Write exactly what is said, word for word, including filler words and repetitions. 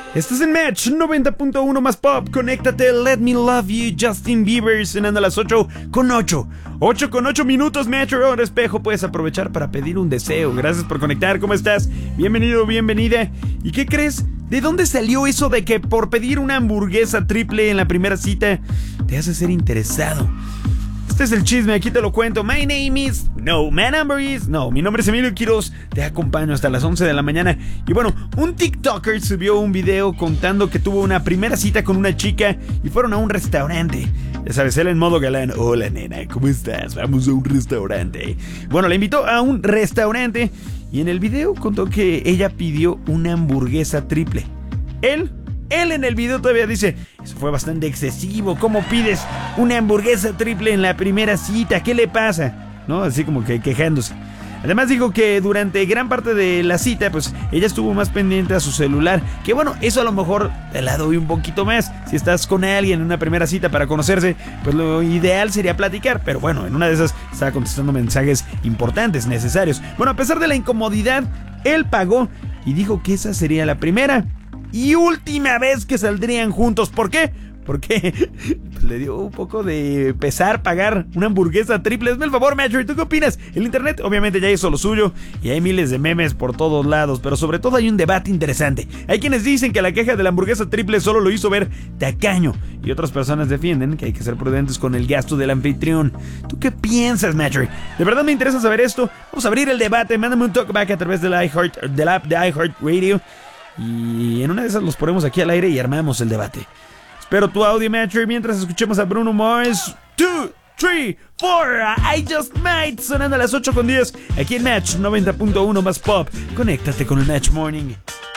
Estás en Match noventa punto uno más pop. Conéctate, Let Me Love You, Justin Bieber, cenando a las ocho con ocho. ocho con ocho minutos, Match. Ahora espejo, puedes aprovechar para pedir un deseo. Gracias por conectar, ¿cómo estás? Bienvenido, bienvenida. ¿Y qué crees? ¿De dónde salió eso de que por pedir una hamburguesa triple en la primera cita te hace ser interesado? Este es el chisme, aquí te lo cuento. My name is... No, my number is... No, mi nombre es Emilio Quiroz. Te acompaño hasta las once de la mañana. Y bueno, un TikToker subió un video contando que tuvo una primera cita con una chica y fueron a un restaurante. Ya sabes, él en modo galán. Hola, nena, ¿cómo estás? Vamos a un restaurante. Bueno, la invitó a un restaurante y en el video contó que ella pidió una hamburguesa triple. Él... Él en el video todavía dice, eso fue bastante excesivo, ¿cómo pides una hamburguesa triple en la primera cita? ¿Qué le pasa? ¿No? Así como que quejándose. Además dijo que durante gran parte de la cita, pues ella estuvo más pendiente a su celular. Que bueno, eso a lo mejor te la doy un poquito más. Si estás con alguien en una primera cita para conocerse, pues lo ideal sería platicar. Pero bueno, en una de esas estaba contestando mensajes importantes, necesarios. Bueno, a pesar de la incomodidad, él pagó y dijo que esa sería la primera y última vez que saldrían juntos. ¿Por qué? Porque pues, le dio un poco de pesar pagar una hamburguesa triple. Hazme el favor, Macho, ¿y tú qué opinas? El internet obviamente ya hizo lo suyo y hay miles de memes por todos lados, pero sobre todo hay un debate interesante. Hay quienes dicen que la queja de la hamburguesa triple solo lo hizo ver tacaño y otras personas defienden que hay que ser prudentes con el gasto del anfitrión. ¿Tú qué piensas, Macho? De verdad me interesa saber esto. Vamos a abrir el debate. Mándame un talkback a través de la iHeart, de la app de iHeartRadio. Y en una de esas los ponemos aquí al aire y armamos el debate. Espero tu audio, Matcher, mientras escuchemos a Bruno Mars. two, three, four, I Just Might, sonando a las ocho con diez. Aquí en Match noventa punto uno más pop. Conéctate con el Match Morning.